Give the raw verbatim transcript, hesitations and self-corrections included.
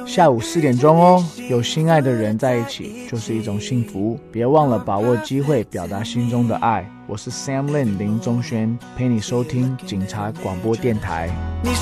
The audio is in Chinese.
下午四点钟哦，有心爱的人在一起就是一种幸福，别忘了把握机会表达心中的爱。我是 Sam Lin 林宗轩，陪你收听警察广播电台。